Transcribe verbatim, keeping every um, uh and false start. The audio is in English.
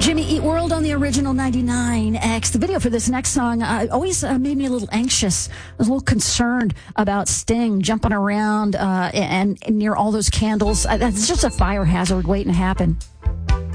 Jimmy Eat World on the original ninety-nine X. The video for this next song uh, always uh, made me a little anxious. I was a little concerned about Sting jumping around uh, and, and near all those candles. Uh, that's just a fire hazard waiting to happen.